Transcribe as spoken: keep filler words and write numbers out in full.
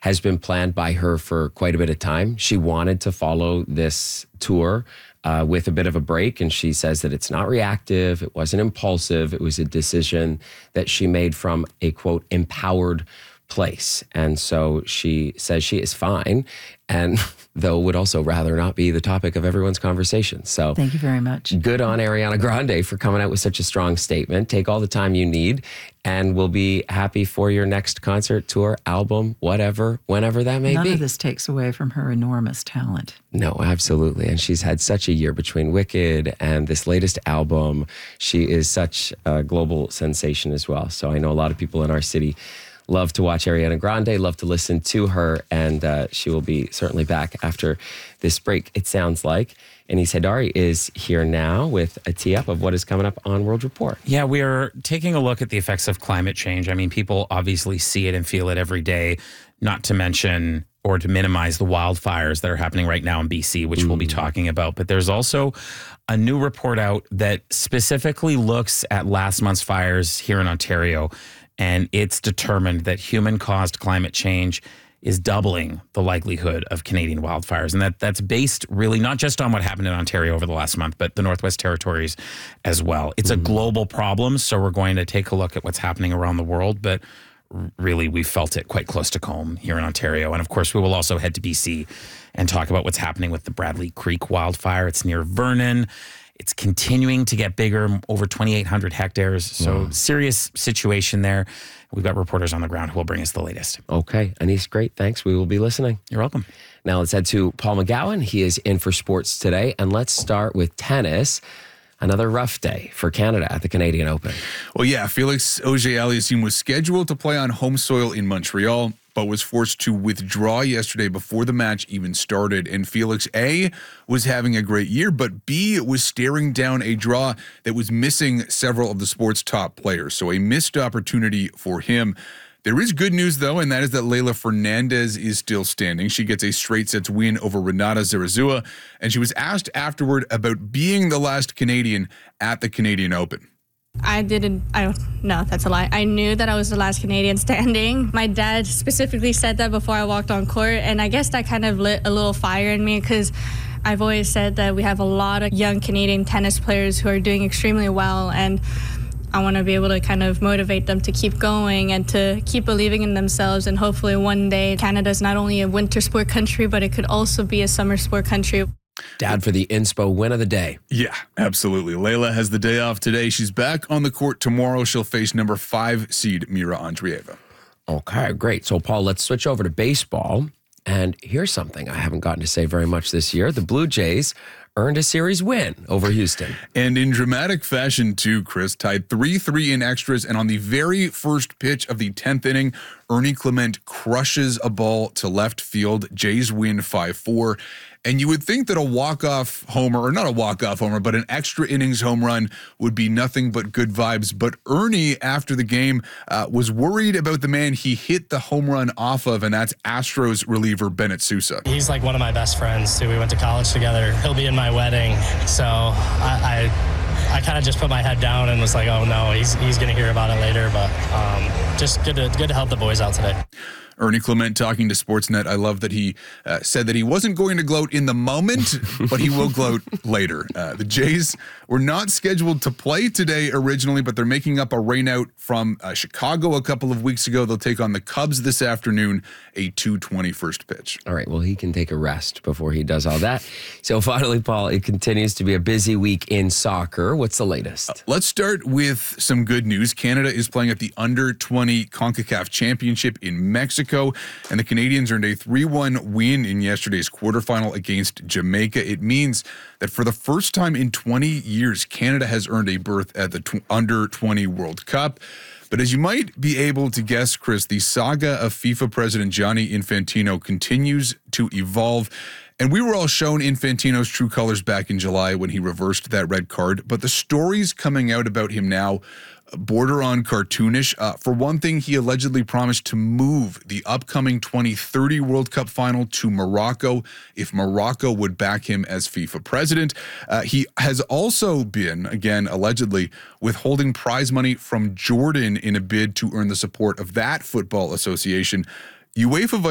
has been planned by her for quite a bit of time. She wanted to follow this tour uh, with a bit of a break, and she says that it's not reactive, it wasn't impulsive, it was a decision that she made from a, quote, empowered place. And so she says she is fine, and though would also rather not be the topic of everyone's conversation. So thank you very much. Good on Ariana Grande for coming out with such a strong statement. Take all the time you need, and we'll be happy for your next concert, tour, album, whatever, whenever that may None be. None of this takes away from her enormous talent. No, absolutely. And she's had such a year between Wicked and this latest album. She is such a global sensation as well. So I know a lot of people in our city love to watch Ariana Grande, love to listen to her, and uh, she will be certainly back after this break, it sounds like. Anis Haidari is here now with a tee-up of what is coming up on World Report. Yeah, we are taking a look at the effects of climate change. I mean, people obviously see it and feel it every day, not to mention or to minimize the wildfires that are happening right now in B C, which mm. we'll be talking about. But there's also a new report out that specifically looks at last month's fires here in Ontario, and it's determined that human-caused climate change is doubling the likelihood of Canadian wildfires. And that that's based really not just on what happened in Ontario over the last month, but the Northwest Territories as well. It's mm-hmm. a global problem, so we're going to take a look at what's happening around the world, but really we felt it quite close to home here in Ontario. And of course, we will also head to B C and talk about what's happening with the Bradley Creek wildfire. It's near Vernon. It's continuing to get bigger, over twenty-eight hundred hectares. So wow. Serious situation there. We've got reporters on the ground who will bring us the latest. Okay. Anis, great. Thanks. We will be listening. You're welcome. Now let's head to Paul McGowan. He is in for sports today. And let's start with tennis. Another rough day for Canada at the Canadian Open. Well, yeah, Felix Auger-Aliassime was scheduled to play on home soil in Montreal, but was forced to withdraw yesterday before the match even started. And Felix, A, was having a great year, but B, was staring down a draw that was missing several of the sport's top players. So a missed opportunity for him. There is good news, though, and that is that Leylah Fernandez is still standing. She gets a straight sets win over Renata Zarazua, and she was asked afterward about being the last Canadian at the Canadian Open. I didn't, I don't, no, that's a lie. I knew that I was the last Canadian standing. My dad specifically said that before I walked on court, and I guess that kind of lit a little fire in me because I've always said that we have a lot of young Canadian tennis players who are doing extremely well, and I want to be able to kind of motivate them to keep going and to keep believing in themselves, and hopefully one day Canada's not only a winter sport country, but it could also be a summer sport country. Dad for the inspo win of the day. Yeah, absolutely. Leylah has the day off today. She's back on the court tomorrow. She'll face number five seed Mira Andreeva. Okay, great. So, Paul, let's switch over to baseball. And here's something I haven't gotten to say very much this year. The Blue Jays earned a series win over Houston. And in dramatic fashion, too, Chris, tied three three in extras. And on the very first pitch of the tenth inning, Ernie Clement crushes a ball to left field. Jays win five four. And you would think that a walk-off homer, or not a walk-off homer, but an extra innings home run would be nothing but good vibes. But Ernie, after the game, uh, was worried about the man he hit the home run off of, and that's Astros reliever Bennett Sousa. He's like one of my best friends, too. We went to college together. He'll be in my wedding. So I... I I kind of just put my head down and was like, oh no, he's he's going to hear about it later. But um, just good to good to help the boys out today. Ernie Clement talking to Sportsnet. I love that he uh, said that he wasn't going to gloat in the moment, but he will gloat later. Uh, the Jays were not scheduled to play today originally, but they're making up a rainout from uh, Chicago a couple of weeks ago. They'll take on the Cubs this afternoon, a two twenty first pitch. All right, well, he can take a rest before he does all that. So finally, Paul, it continues to be a busy week in soccer. What's the latest? Uh, let's start with some good news. Canada is playing at the under twenty CONCACAF Championship in Mexico. And the Canadians earned a three one win in yesterday's quarterfinal against Jamaica. It means that for the first time in twenty years, Canada has earned a berth at the tw- under twenty World Cup. But as you might be able to guess, Chris, the saga of FIFA President Gianni Infantino continues to evolve. And we were all shown Infantino's true colors back in July when he reversed that red card. But the stories coming out about him now border on cartoonish. Uh, for one thing, he allegedly promised to move the upcoming twenty thirty World Cup final to Morocco if Morocco would back him as FIFA president. Uh, he has also been, again, allegedly, withholding prize money from Jordan in a bid to earn the support of that football association. UEFA